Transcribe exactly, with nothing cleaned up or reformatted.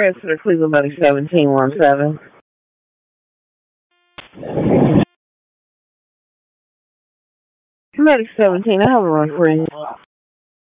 President Cleveland Medic seventeen one seven. Medic seventeen, I have a run for you.